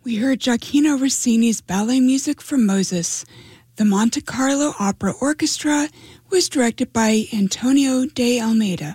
We heard Gioacchino Rossini's ballet music from Moses. The Monte Carlo Opera Orchestra was directed by Antonio de Almeida.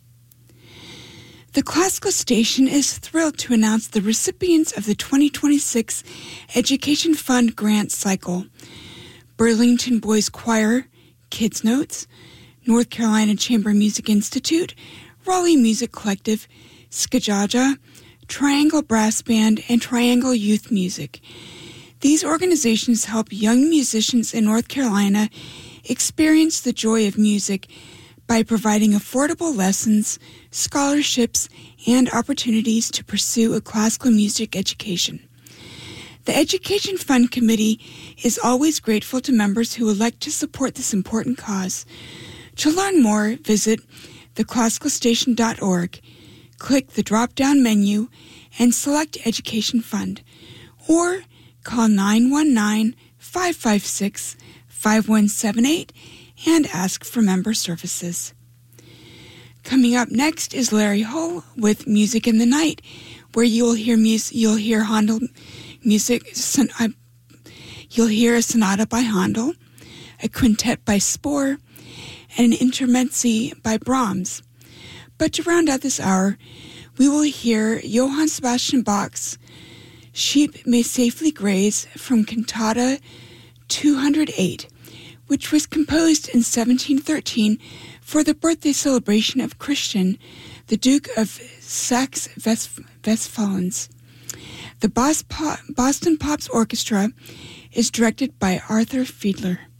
The Classical Station is thrilled to announce the recipients of the 2026 Education Fund Grant Cycle. Burlington Boys Choir, Kids Notes, North Carolina Chamber Music Institute, Raleigh Music Collective, Skajaja, Triangle Brass Band, and Triangle Youth Music. These organizations help young musicians in North Carolina experience the joy of music by providing affordable lessons, scholarships, and opportunities to pursue a classical music education. The Education Fund Committee is always grateful to members who elect to support this important cause. To learn more, visit theclassicalstation.org. Click the drop-down menu and select Education Fund, or call 919-556-5178 and ask for member services. Coming up next is Larry Hull with Music in the Night, where you'll hear Handel music. You'll hear a sonata by Handel, a quintet by Spohr, and an intermezzi by Brahms. But to round out this hour, we will hear Johann Sebastian Bach's Sheep May Safely Graze from Cantata 208, which was composed in 1713 for the birthday celebration of Christian, the Duke of Saxe-Westphalen's. The Boston Pops Orchestra is directed by Arthur Fiedler.